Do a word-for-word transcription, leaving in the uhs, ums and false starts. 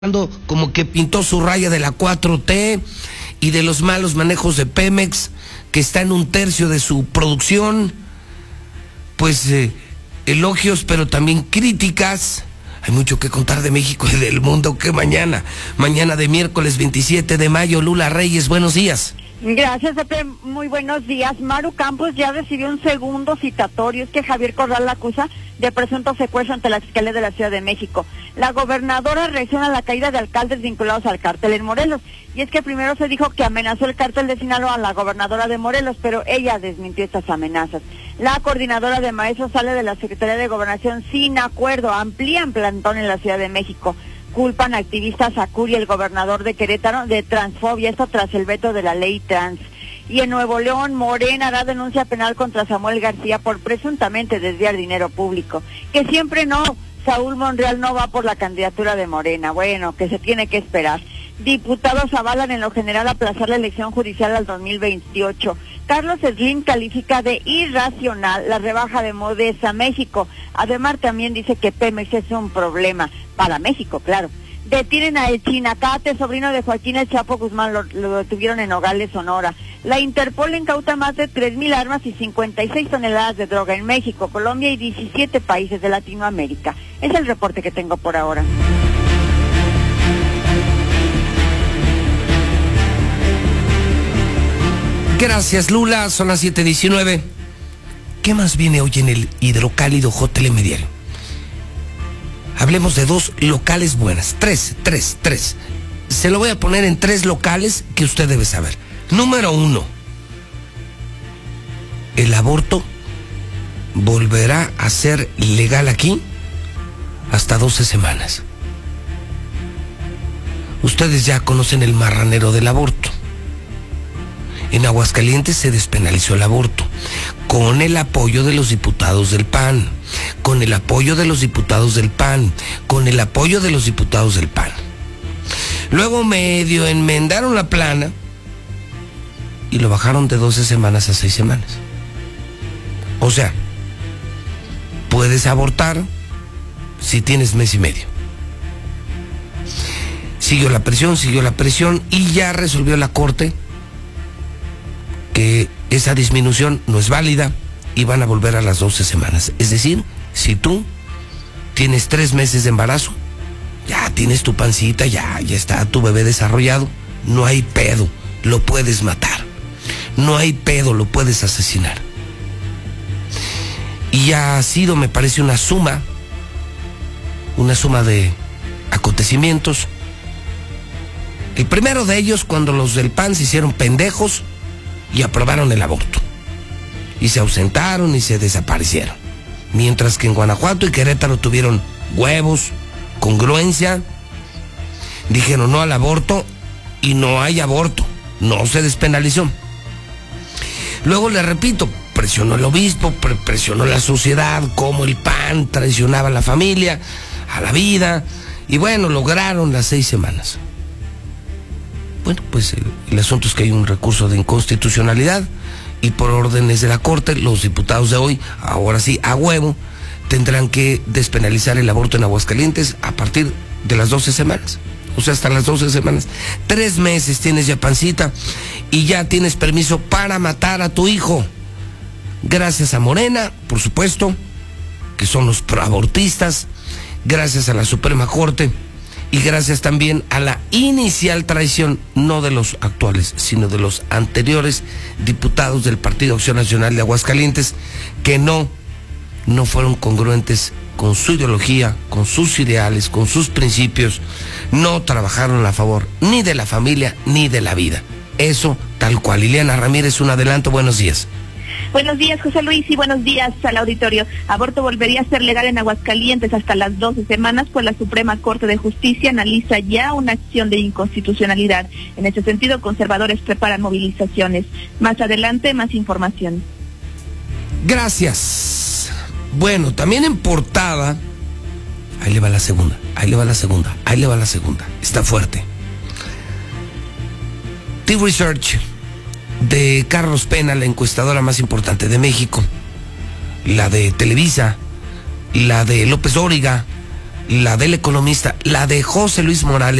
como que pintó su raya de la cuatro T y de los malos manejos de Pemex, que está en un tercio de su producción. Pues eh, elogios, pero también críticas. Hay mucho que contar de México y del mundo. Que mañana, mañana de miércoles veintisiete de mayo, Lula Reyes, buenos días. Gracias, Pepe. Muy buenos días. Maru Campos ya recibió un segundo citatorio. Es que Javier Corral la acusa de presunto secuestro ante la Fiscalía de la Ciudad de México. La gobernadora reacciona a la caída de alcaldes vinculados al cártel en Morelos. Y es que primero se dijo que amenazó el cártel de Sinaloa a la gobernadora de Morelos, pero ella desmintió estas amenazas. La coordinadora de maestros sale de la Secretaría de Gobernación sin acuerdo. Amplían plantón en la Ciudad de México. Culpan a activistas a Curi, el gobernador de Querétaro, de transfobia, esto tras el veto de la ley trans. Y en Nuevo León, Morena hará denuncia penal contra Samuel García por presuntamente desviar dinero público. Que siempre no, Saúl Monreal no va por la candidatura de Morena. Bueno, que se tiene que esperar. Diputados avalan en lo general aplazar la elección judicial al dos mil veintiocho. Carlos Slim califica de irracional la rebaja de Modesa México. Además también dice que Pemex es un problema para México, claro. Detienen a El Chinacate, sobrino de Joaquín El Chapo Guzmán, lo, lo detuvieron en Nogales, Sonora. La Interpol incauta más de tres mil armas y cincuenta y seis toneladas de droga en México, Colombia y diecisiete países de Latinoamérica. Es el reporte que tengo por ahora. Gracias, Lula. Son las siete diecinueve. ¿Qué más viene hoy en el hidrocálido J L M Diario? Hablemos de dos locales buenas. Tres, tres, tres. Se lo voy a poner en tres locales que usted debe saber. Número uno. El aborto volverá a ser legal aquí hasta doce semanas. Ustedes ya conocen el marranero del aborto. En Aguascalientes se despenalizó el aborto, con el apoyo de los diputados del P A N, con el apoyo de los diputados del P A N, con el apoyo de los diputados del P A N. Luego medio enmendaron la plana y lo bajaron de doce semanas a seis semanas. O sea, puedes abortar si tienes mes y medio. Siguió la presión, siguió la presión y ya resolvió la Corte que esa disminución no es válida y van a volver a las doce semanas. Es decir, si tú tienes tres meses de embarazo, ya tienes tu pancita, ya, ya está tu bebé desarrollado, no hay pedo, lo puedes matar. No hay pedo, lo puedes asesinar. Y ha sido, me parece, una suma, una suma de acontecimientos. El primero de ellos, cuando los del P A N se hicieron pendejos y aprobaron el aborto. Y se ausentaron y se desaparecieron. Mientras que en Guanajuato y Querétaro tuvieron huevos, congruencia, dijeron no al aborto y no hay aborto. No se despenalizó. Luego le repito, presionó el obispo, pre presionó la sociedad, como el P A N traicionaba a la familia, a la vida, y bueno, lograron las seis semanas. Bueno, pues el, el asunto es que hay un recurso de inconstitucionalidad y por órdenes de la Corte, los diputados de hoy, ahora sí, a huevo, tendrán que despenalizar el aborto en Aguascalientes a partir de las doce semanas. O sea, hasta las doce semanas. Tres meses tienes ya pancita y ya tienes permiso para matar a tu hijo. Gracias a Morena, por supuesto, que son los proabortistas, gracias a la Suprema Corte, y gracias también a la inicial traición, no de los actuales, sino de los anteriores diputados del Partido Acción Nacional de Aguascalientes, que no, no fueron congruentes con su ideología, con sus ideales, con sus principios, no trabajaron a favor ni de la familia ni de la vida. Eso tal cual. Liliana Ramírez, un adelanto, buenos días. Buenos días, José Luis, y buenos días al auditorio. Aborto volvería a ser legal en Aguascalientes hasta las doce semanas, pues la Suprema Corte de Justicia analiza ya una acción de inconstitucionalidad. En ese sentido, conservadores preparan movilizaciones. Más adelante, más información. Gracias. Bueno, también en portada, ahí le va la segunda, ahí le va la segunda, ahí le va la segunda. Está fuerte. T-Research, de Carlos Pena, la encuestadora más importante de México, la de Televisa, la de López Dóriga, la del Economista, la de José Luis Morales,